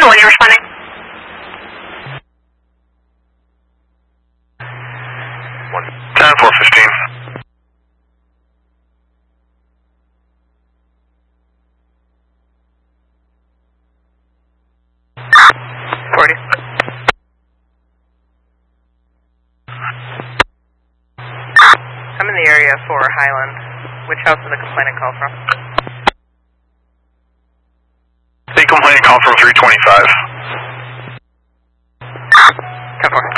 So when you're responding? One 10-415. I'm in the area for Highland. Which house did the complainant call from? The complainant called from 325. 10-4.